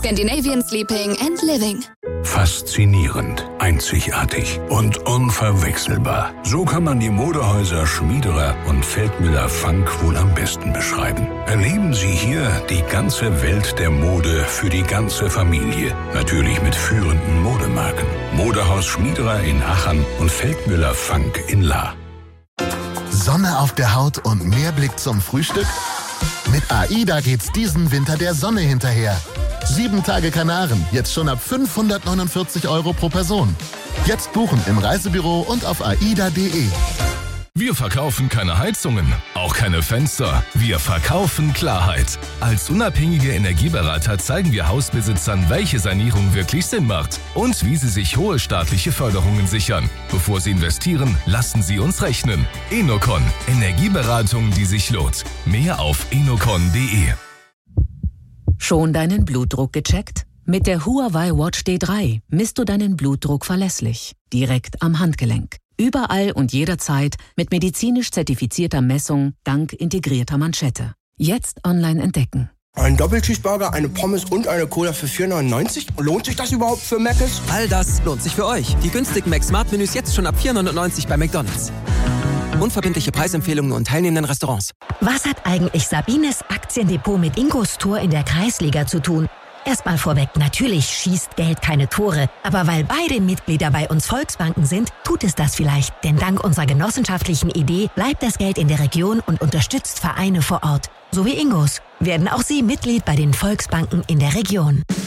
Scandinavian Sleeping and Living. Faszinierend, einzigartig und unverwechselbar. So kann man die Modehäuser Schmiederer und Feldmüller-Funk wohl am besten beschreiben. Erleben Sie hier die ganze Welt der Mode für die ganze Familie. Natürlich mit führenden Modemarken. Modehaus Schmiederer in Aachen und Feldmüller-Funk in Lahr. Sonne auf der Haut und mehr Blick zum Frühstück? Mit AIDA geht's diesen Winter der Sonne hinterher. 7 Tage Kanaren, jetzt schon ab 549 € pro Person. Jetzt buchen im Reisebüro und auf aida.de. Wir verkaufen keine Heizungen, auch keine Fenster. Wir verkaufen Klarheit. Als unabhängige Energieberater zeigen wir Hausbesitzern, welche Sanierung wirklich Sinn macht und wie sie sich hohe staatliche Förderungen sichern. Bevor sie investieren, lassen sie uns rechnen. Enocon, Energieberatung, die sich lohnt. Mehr auf enocon.de. Schon deinen Blutdruck gecheckt? Mit der Huawei Watch D3 misst du deinen Blutdruck verlässlich, direkt am Handgelenk. Überall und jederzeit mit medizinisch zertifizierter Messung dank integrierter Manschette. Jetzt online entdecken. Ein Doppelcheeseburger, eine Pommes und eine Cola für 4,99? Lohnt sich das überhaupt für Mc's? All das lohnt sich für euch. Die günstigen Mac-Smart-Menüs jetzt schon ab 4,99 bei McDonald's. Unverbindliche Preisempfehlungen und teilnehmenden Restaurants. Was hat eigentlich Sabines Aktiendepot mit Ingos Tor in der Kreisliga zu tun? Erstmal vorweg, natürlich schießt Geld keine Tore. Aber weil beide Mitglieder bei uns Volksbanken sind, tut es das vielleicht. Denn dank unserer genossenschaftlichen Idee bleibt das Geld in der Region und unterstützt Vereine vor Ort. So wie Ingos. Werden auch Sie Mitglied bei den Volksbanken in der Region.